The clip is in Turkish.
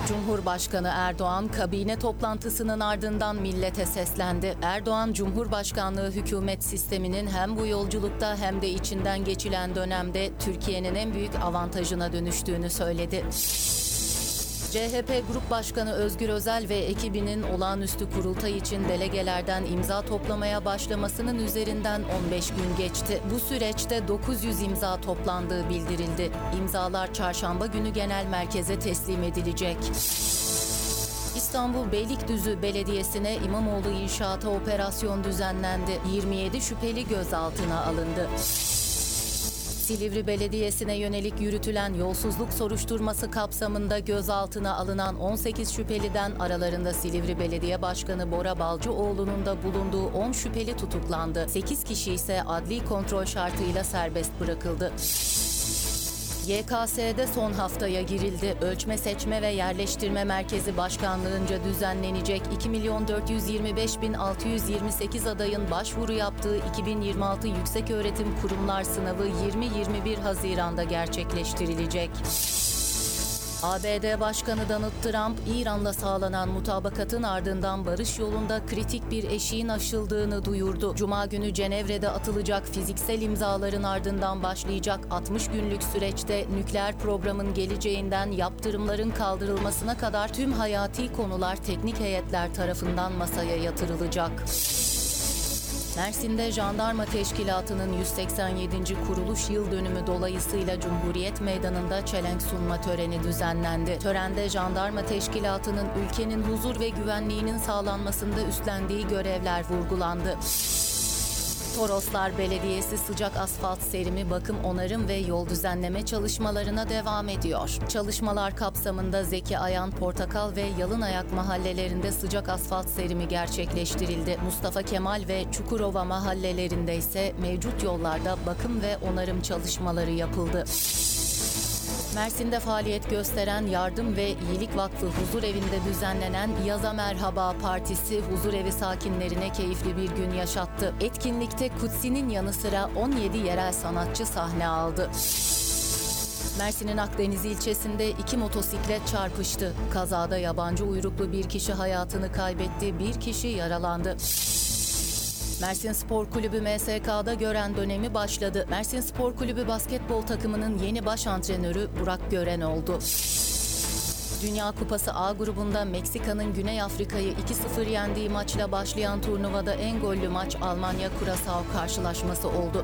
Cumhurbaşkanı Erdoğan, kabine toplantısının ardından millete seslendi. Erdoğan, Cumhurbaşkanlığı hükümet sisteminin hem bu yolculukta hem de içinden geçilen dönemde Türkiye'nin en büyük avantajına dönüştüğünü söyledi. CHP Grup Başkanı Özgür Özel ve ekibinin olağanüstü kurultay için delegelerden imza toplamaya başlamasının üzerinden 15 gün geçti. Bu süreçte 900 imza toplandığı bildirildi. İmzalar çarşamba günü genel merkeze teslim edilecek. İstanbul Beylikdüzü Belediyesi'ne İmamoğlu inşaata operasyon düzenlendi. 27 şüpheli gözaltına alındı. Silivri Belediyesi'ne yönelik yürütülen yolsuzluk soruşturması kapsamında gözaltına alınan 18 şüpheliden aralarında Silivri Belediye Başkanı Bora Balcıoğlu'nun da bulunduğu 10 şüpheli tutuklandı. 8 kişi ise adli kontrol şartıyla serbest bırakıldı. YKS'de son haftaya girildi. Ölçme, Seçme ve Yerleştirme Merkezi Başkanlığınca düzenlenecek 2.425.628 adayın başvuru yaptığı 2026 Yükseköğretim Kurumlar Sınavı 20-21 Haziran'da gerçekleştirilecek. ABD Başkanı Donald Trump, İran'la sağlanan mutabakatın ardından barış yolunda kritik bir eşiğin aşıldığını duyurdu. Cuma günü Cenevre'de atılacak fiziksel imzaların ardından başlayacak 60 günlük süreçte nükleer programın geleceğinden yaptırımların kaldırılmasına kadar tüm hayati konular teknik heyetler tarafından masaya yatırılacak. Mersin'de Jandarma Teşkilatı'nın 187. kuruluş yıl dönümü dolayısıyla Cumhuriyet Meydanı'nda çelenk sunma töreni düzenlendi. Törende Jandarma Teşkilatı'nın ülkenin huzur ve güvenliğinin sağlanmasında üstlendiği görevler vurgulandı. Toroslar Belediyesi sıcak asfalt serimi, bakım, onarım ve yol düzenleme çalışmalarına devam ediyor. Çalışmalar kapsamında Zeki Ayan, Portakal ve Yalınayak mahallelerinde sıcak asfalt serimi gerçekleştirildi. Mustafa Kemal ve Çukurova mahallelerinde ise mevcut yollarda bakım ve onarım çalışmaları yapıldı. Mersin'de faaliyet gösteren Yardım ve İyilik Vakfı Huzur Evi'nde düzenlenen Yaza Merhaba Partisi huzurevi sakinlerine keyifli bir gün yaşattı. Etkinlikte Kutsi'nin yanı sıra 17 yerel sanatçı sahne aldı. Mersin'in Akdeniz ilçesinde 2 motosiklet çarpıştı. Kazada yabancı uyruklu bir kişi hayatını kaybetti, bir kişi yaralandı. Mersin Spor Kulübü MSK'da gören dönemi başladı. Mersin Spor Kulübü basketbol takımının yeni baş antrenörü Burak Gören oldu. Dünya Kupası A grubunda Meksika'nın Güney Afrika'yı 2-0 yendiği maçla başlayan turnuvada en gollü maç Almanya-Curaçao karşılaşması oldu.